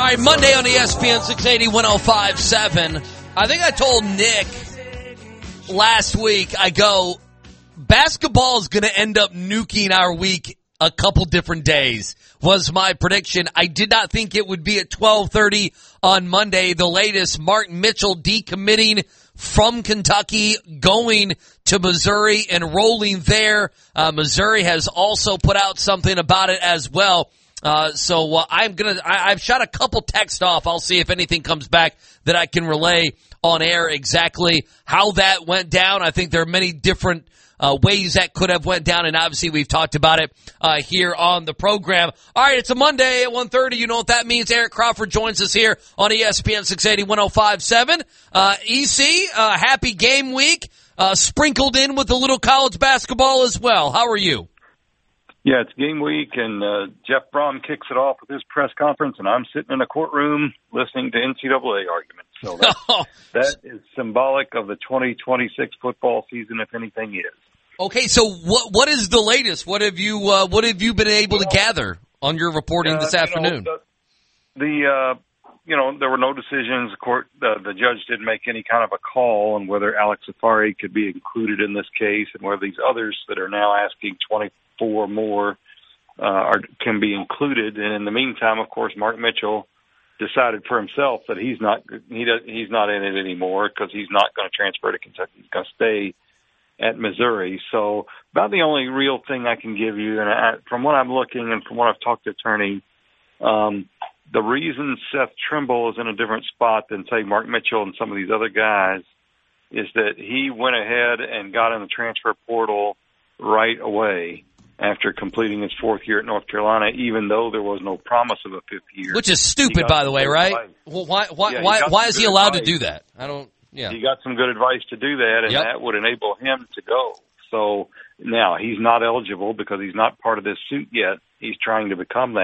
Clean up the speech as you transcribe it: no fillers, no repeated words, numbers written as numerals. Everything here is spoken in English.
All right, Monday on ESPN 680 1057. I think I told Nick last week, I go, basketball is going to end up nuking our week a couple different days, was my prediction. I did not think it would be at 12:30 on Monday. The latest, Martin Mitchell decommitting from Kentucky, going to Missouri, enrolling there. Missouri has also put out something about it as well. I've shot a couple texts off. I'll see if anything comes back that I can relay on air exactly how that went down. I think there are many different ways that could have went down, and obviously we've talked about it here on the program. All right, it's a Monday at 1:30. You know what that means. Eric Crawford joins us here on ESPN 680 1057. EC, happy game week, sprinkled in with a little college basketball as well. How are you? Yeah, it's game week, and Jeff Brom kicks it off with his press conference, and I'm sitting in a courtroom listening to NCAA arguments. So that is symbolic of the 2026 football season, if anything is. Okay, so what is the latest? What have you been able to gather on your reporting this afternoon? There were no decisions. The judge didn't make any kind of a call on whether Alex Safari could be included in this case, and whether these others that are now asking 24 more can be included. And in the meantime, of course, Mark Mitchell decided for himself that he's not in it anymore because he's not going to transfer to Kentucky. He's going to stay at Missouri. So about the only real thing I can give you, and from what I'm looking and from what I've talked to attorney, the reason Seth Trimble is in a different spot than, say, Mark Mitchell and some of these other guys is that he went ahead and got in the transfer portal right away after completing his fourth year at North Carolina, even though there was no promise of a fifth year. Which is stupid, by the way, right? Well, why is he allowed to do that? He got some good advice to do that, and that would enable him to go. So now he's not eligible because he's not part of this suit yet. He's trying to become that.